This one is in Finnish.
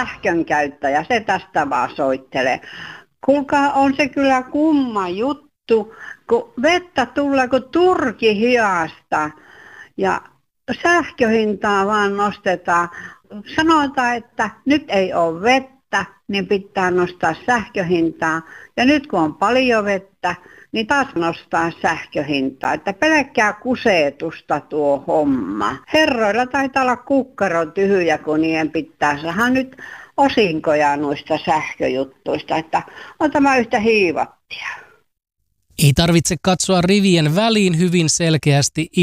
sähkön käyttäjä, se tästä vaan soittelee. Kuulkaa, on se kyllä kumma juttu, kun vettä tulee kuin turki hiasta ja sähköhintaa vaan nostetaan. Sanotaan, että nyt ei ole vettä, niin pitää nostaa sähköhintaa. Ja nyt kun on paljon vettä, niin taas nostaa sähköhintaa. Että pelkkää kuseetusta tuo homma. Herroilla taitaa olla kukkaro tyhjä, kun niiden pitää saada nyt osinkoja noista sähköjuttuista. Että on tämä yhtä hiivattia. Ei tarvitse katsoa rivien väliin, hyvin selkeästi